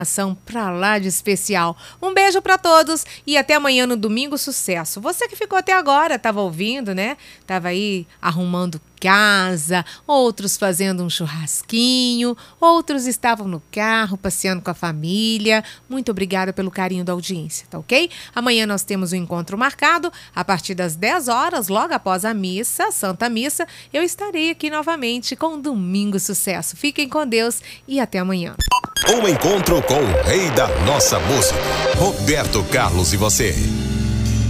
Ação pra lá de especial. Um beijo pra todos e até amanhã no Domingo Sucesso. Você que ficou até agora, tava ouvindo, né? Tava aí arrumando casa, outros fazendo um churrasquinho, outros estavam no carro passeando com a família. Muito obrigada pelo carinho da audiência, tá ok? Amanhã nós temos um encontro marcado a partir das 10 horas, logo após a missa, a Santa Missa. Eu estarei aqui novamente com o Domingo Sucesso. Fiquem com Deus e até amanhã. Um encontro com o rei da nossa música, Roberto Carlos e você.